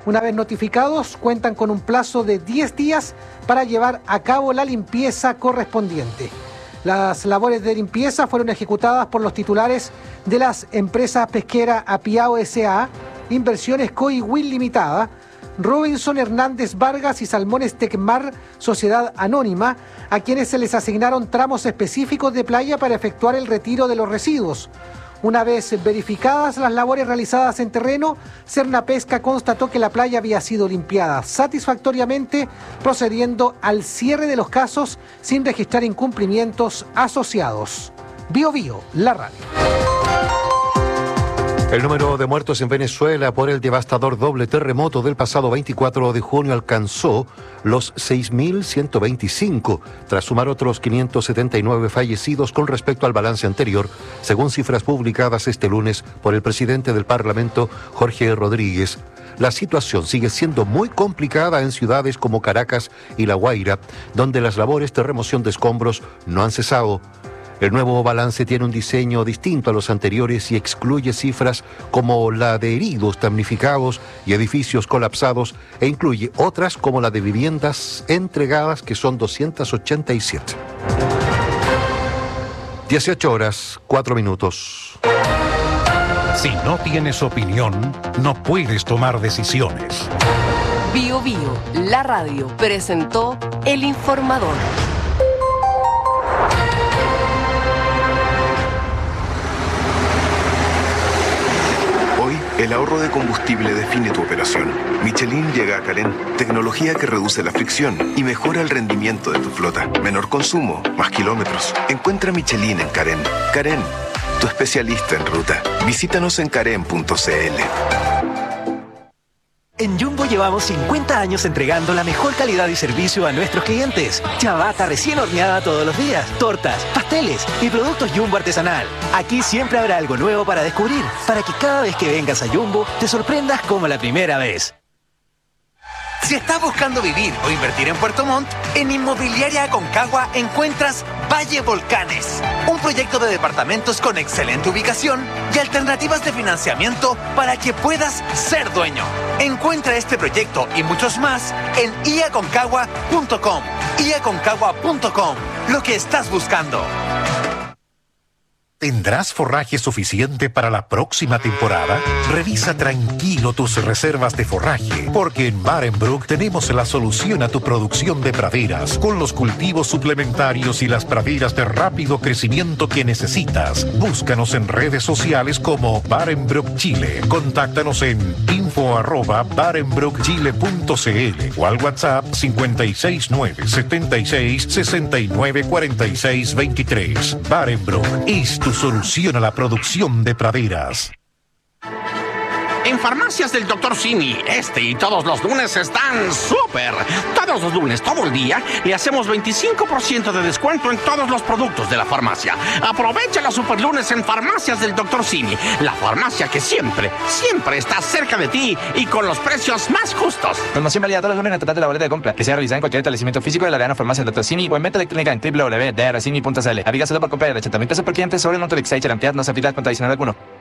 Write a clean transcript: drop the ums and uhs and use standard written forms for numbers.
Una vez notificados, cuentan con un plazo de 10 días para llevar a cabo la limpieza correspondiente. Las labores de limpieza fueron ejecutadas por los titulares de las empresas pesqueras Apiao S.A., Inversiones Coihuil Limitada, Robinson Hernández Vargas y Salmones Tecmar, Sociedad Anónima, a quienes se les asignaron tramos específicos de playa para efectuar el retiro de los residuos. Una vez verificadas las labores realizadas en terreno, Cernapesca constató que la playa había sido limpiada satisfactoriamente, procediendo al cierre de los casos sin registrar incumplimientos asociados. Bio Bio, la radio. El número de muertos en Venezuela por el devastador doble terremoto del pasado 24 de junio alcanzó los 6.125, tras sumar otros 579 fallecidos con respecto al balance anterior, según cifras publicadas este lunes por el presidente del Parlamento, Jorge Rodríguez. La situación sigue siendo muy complicada en ciudades como Caracas y La Guaira, donde las labores de remoción de escombros no han cesado. El nuevo balance tiene un diseño distinto a los anteriores y excluye cifras como la de heridos damnificados y edificios colapsados e incluye otras como la de viviendas entregadas, que son 287. 18:04. Si no tienes opinión, no puedes tomar decisiones. Bio Bio, la radio, presentó El Informador. El ahorro de combustible define tu operación. Michelin llega a Carén, tecnología que reduce la fricción y mejora el rendimiento de tu flota. Menor consumo, más kilómetros. Encuentra Michelin en Carén. Carén, tu especialista en ruta. Visítanos en carén.cl. En Jumbo llevamos 50 años entregando la mejor calidad y servicio a nuestros clientes. Ciabatta recién horneada todos los días, tortas, pasteles y productos Jumbo artesanal. Aquí siempre habrá algo nuevo para descubrir, para que cada vez que vengas a Jumbo te sorprendas como la primera vez. Si estás buscando vivir o invertir en Puerto Montt, en Inmobiliaria Aconcagua encuentras Valle Volcanes, un proyecto de departamentos con excelente ubicación y alternativas de financiamiento para que puedas ser dueño. Encuentra este proyecto y muchos más en iaconcagua.com. iaconcagua.com, lo que estás buscando. ¿Tendrás forraje suficiente para la próxima temporada? Revisa tranquilo tus reservas de forraje, porque en Barenbrook tenemos la solución a tu producción de praderas, con los cultivos suplementarios y las praderas de rápido crecimiento que necesitas. Búscanos en redes sociales como Barenbrook Chile. Contáctanos en info@barenbrookchile.cl o al WhatsApp 56976 Barenbrook es tu solución a la producción de praderas. En Farmacias del Dr. Simi, este y todos los lunes están súper. Todos los lunes, todo el día, le hacemos 25% de descuento en todos los productos de la farmacia. Aprovecha los super lunes en Farmacias del Dr. Simi, la farmacia que siempre está cerca de ti y con los precios más justos. Promoción válida todos los lunes en el total de la boleta de compra, que sea realizada en cualquier establecimiento físico de la Verano Farmacia del Dr. Simi o en venta electrónica en www.drcimi.cl. Aplica solo por compra de 80.000 pesos por cliente sobre el monto de Excite, no se aplica contra adicional alguno.